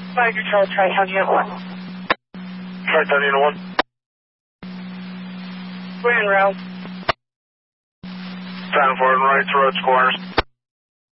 Fire Control, Tri-Town Unit 1. Tri-Town Unit 1. We're en route. Time for it, right to Roads Corners.